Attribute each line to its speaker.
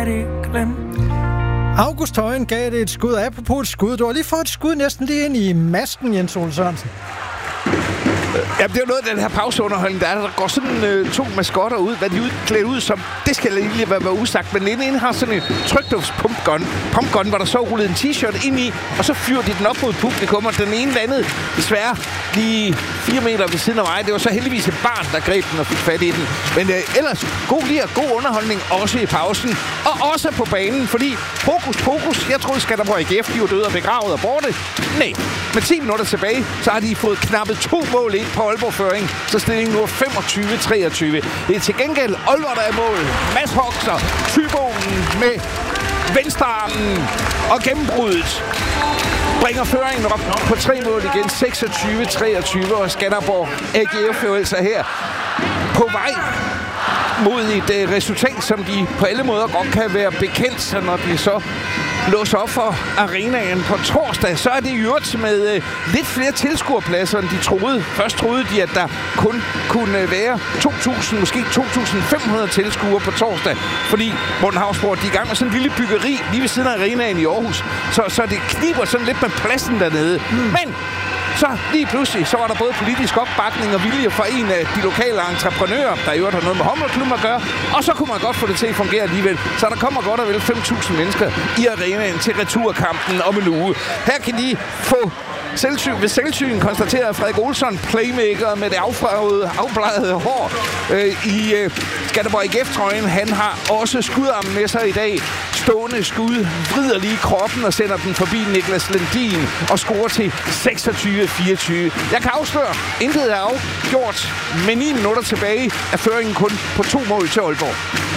Speaker 1: August Højen gav det et skud. Apropos et skud. Du har lige fået et skud næsten lige ind i masken, Jens Ole Sørensen.
Speaker 2: Ja, det er jo noget af den her pauseunderholdning, der går sådan to maskotter ud, hvad de er klædt ud som. Det skal lige være usagt, men den ene har sådan en trykdufts-pumpgun, hvor der så rullet en t-shirt ind i, og så fyrer de den op mod publikum, og den ene landede desværre lige 4 meter ved siden af mig. Det var så heldigvis et barn, der greb den og fik fat i den. Men ellers god underholdning også i pausen, og også på banen, fordi hokus, jeg troede Skanderborg AGF, de var døde og begravet og borte. Nej, med 10 minutter tilbage, så har de fået knappet 2 mål ind på Aalborg-føring, så stillingen nu er 25-23. Det er til gengæld Aalborg, der er mål. Mads Hokser, Tybonen med venstrearmen og gennembruddet bringer føringen op på 3 mål igen. 26-23, og Skanderborg AGF er altså her på vej mod et resultat, som de på alle måder godt kan være bekendt, så når de så låser op for arenaen på torsdag, så er det i øvrigt med lidt flere tilskuerpladser, end de troede. Først troede de, at der kun kunne være 2.000, måske 2.500 tilskuere på torsdag, fordi Morten Havsborg, de er i gang med sådan en lille byggeri lige ved siden af arenaen i Aarhus, så det kniber sådan lidt med pladsen dernede. Men så lige pludselig, så var der både politisk opbakning og vilje fra en af de lokale entreprenører, der i øvrigt har noget med håndboldklubben at gøre, og så kunne man godt få det til at fungere alligevel. Så der kommer godt og vel 5.000 mennesker i arenaen til returkampen om en uge. Her kan de få ved selvsyn konstaterer Frederik Olsson, playmaker med det afbladede hår i Skanderborg AGF-trøjen. Han har også skudarmen med sig i dag. Stående skud, vrider lige kroppen og sender den forbi Niklas Lendin og scorer til 26-24. Jeg kan afsløre, intet er afgjort. Med 9 minutter tilbage er føringen kun på 2 mål til Aalborg.